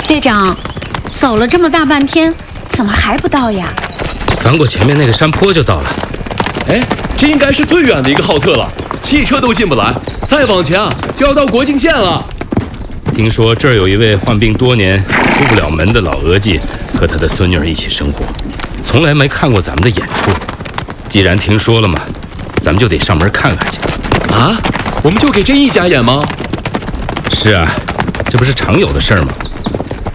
队长，走了这么大半天，怎么还不到呀？ 翻过前面那个山坡就到了。 哎，这应该是最远的一个浩特了，汽车都进不来，再往前就要到国境线了。 听说这儿有一位患病多年、出不了门的老额计，和他的孙女儿一起生活，从来没看过咱们的演出。既然听说了嘛，咱们就得上门看看去。 啊？我们就给这一家演吗？ 是啊，这不是常有的事儿吗？